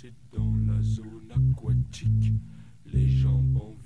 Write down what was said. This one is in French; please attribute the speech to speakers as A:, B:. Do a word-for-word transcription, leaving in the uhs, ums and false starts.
A: c'est dans la zone aquatique. Les jambes en